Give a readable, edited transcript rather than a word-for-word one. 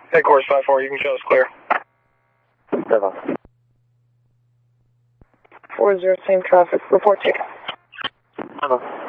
Headquarters 5-4, you can show us clear. 40, same traffic. Report ticket. 7.